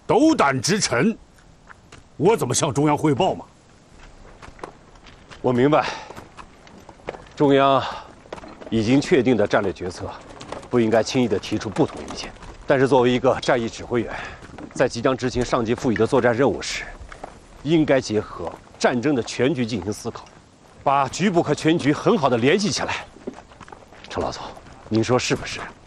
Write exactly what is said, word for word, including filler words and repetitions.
斗胆直陈，我怎么向中央汇报嘛？ 我明白，中央已经确定的战略决策，不应该轻易地提出不同意见。但是作为一个战役指挥员，在即将执行上级赋予的作战任务时，应该结合战争的全局进行思考，把局部和全局很好的联系起来。程老总，您说是不是？